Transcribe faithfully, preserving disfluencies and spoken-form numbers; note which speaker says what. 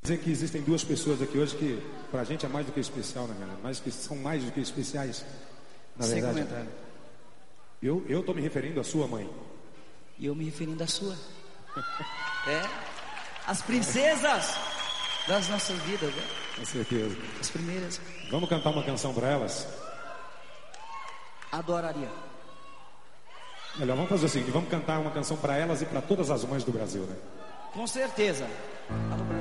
Speaker 1: Dizer que existem duas pessoas aqui hoje que pra gente é mais do que especial, né, galera? Mas que são mais do que especiais, na
Speaker 2: Sem
Speaker 1: verdade.
Speaker 2: comentário.
Speaker 1: Eu, eu tô me referindo à sua mãe.
Speaker 2: E eu me referindo à sua. É. As princesas das nossas vidas, né?
Speaker 1: Com certeza.
Speaker 2: As primeiras.
Speaker 1: Vamos cantar uma canção pra elas?
Speaker 2: Adoraria.
Speaker 1: Melhor, vamos fazer o seguinte, vamos cantar uma canção pra elas e pra todas as mães do Brasil, né?
Speaker 2: Com certeza. Alô, Brasil.